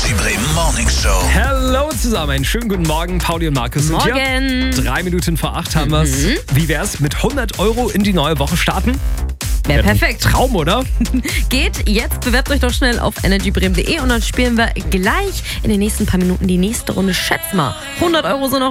Energy Bremen Morning Show. Hallo zusammen, einen schönen guten Morgen, Pauli und Markus. Morgen. Und hier, 3 Minuten vor 8 haben wir's. Wie wär's, mit 100 € in die neue Woche starten? Wäre perfekt. Traum, oder? Geht jetzt, bewerbt euch doch schnell auf energybremen.de und dann spielen wir gleich in den nächsten paar Minuten die nächste Runde. Schätz mal, 100 € sind noch